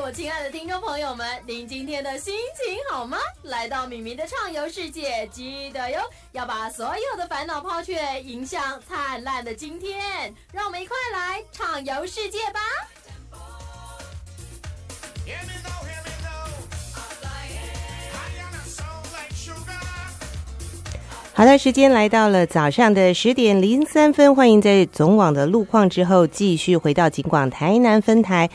我亲爱的听众朋友们，您今天的心情好吗？来到米米的畅游世界，记得哟，要把所有的烦恼抛却，迎向灿烂的今天。让我们一块来畅游世界吧！ 好的，时间来到了早上的10:03，欢迎在总网的路况之后继续回到警广台南分台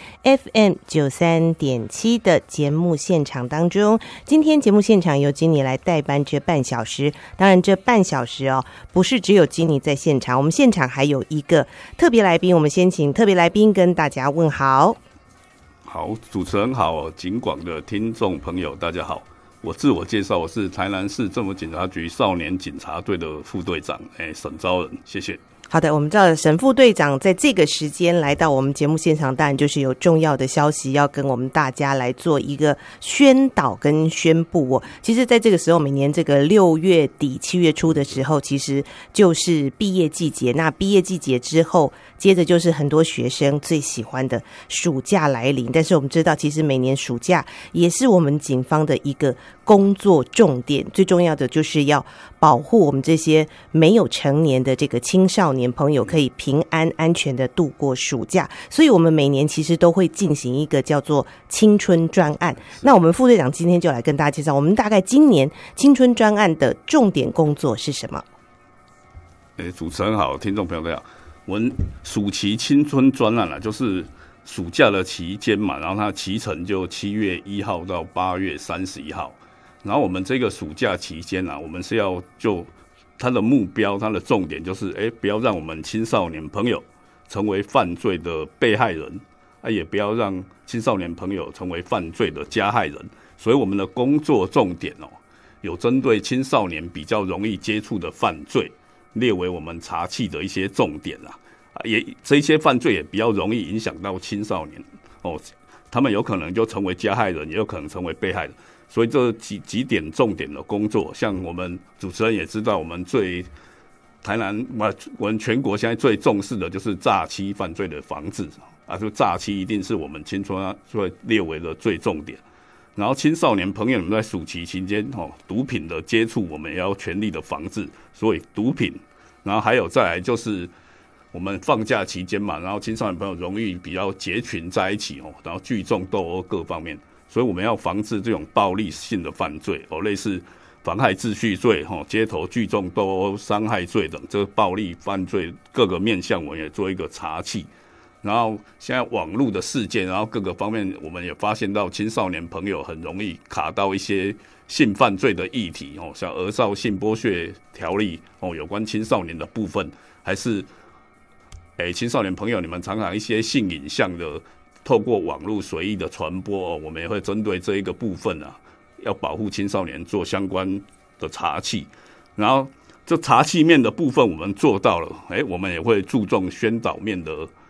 FM93.7 的节目现场当中。今天节目现场由金妮来代班这半小时，当然这半小时不是只有金妮在现场，我们现场还有一个特别来宾，我们先请特别来宾跟大家问好。 好，主持人好，警广的听众朋友大家好。我自我介绍，我是台南市政府警察局少年警察队的副队长，沈昭仁，谢谢。 好的，我们知道沈副队长在这个时间来到我们节目现场，当然就是有重要的消息要跟我们大家来做一个宣导跟宣布其实在这个时候，每年这个6月底7月初的时候，其实就是毕业季节。那毕业季节之后，接着就是很多学生最喜欢的暑假来临。但是我们知道，其实每年暑假也是我们警方的一个工作重点，最重要的就是要保护我们这些没有成年的这个青少年朋友可以平安安全的度过暑假。所以我们每年其实都会进行一个叫做青春专案。那我们副队长今天就来跟大家介绍，我们大概今年青春专案的重点工作是什么？ 主持人好，听众朋友大家好。我们暑期青春专案就是暑假的期间嘛，然后它期程就7月1号到8月31号。然后我们这个暑假期间我们是要就它的目标，它的重点就是不要让我们青少年朋友成为犯罪的被害人，也不要让青少年朋友成为犯罪的加害人。所以我们的工作重点有针对青少年比较容易接触的犯罪，列为我们查缉的一些重点也这些犯罪也比较容易影响到青少年他们有可能就成为加害人，也有可能成为被害人。所以这几点重点的工作，像我们主持人也知道，我们台南我们全国现在最重视的就是诈欺犯罪的防治就诈欺一定是我们青春会列为的最重点。然后青少年朋友们在暑期期间毒品的接触，我们也要全力的防治。所以毒品，然后还有再来就是我们放假期间嘛，然后青少年朋友容易比较结群在一起然后聚众斗殴各方面。所以我们要防治这种暴力性的犯罪类似妨害秩序罪街头聚众斗殴伤害罪等这个暴力犯罪各个面向，我们也做一个查缉。然后现在网络的事件，然后各个方面我们也发现到青少年朋友很容易卡到一些性犯罪的议题像儿少性剥削条例有关青少年的部分，还是青少年朋友你们常常一些性影像的透过网络随意的传播我们也会针对这一个部分要保护青少年做相关的查缉。然后这查缉面的部分我们做到了我们也会注重宣导面的